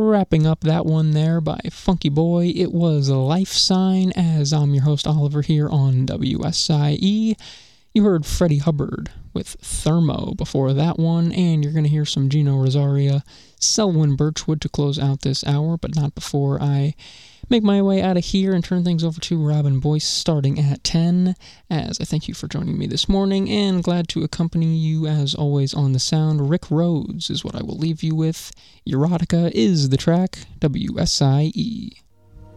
wrapping up that one there by Funky Boy. It was Life Sign, as I'm your host Oliver here on WSIE. You heard Freddie Hubbard with Thermo before that one, and you're going to hear some Gino Rosaria, Selwyn Birchwood to close out this hour, but not before I make my way out of here and turn things over to Robin Boyce starting at 10, as I thank you for joining me this morning, and glad to accompany you as always on the sound. Rick Rhodes is what I will leave you with. Erotica is the track, WSIE.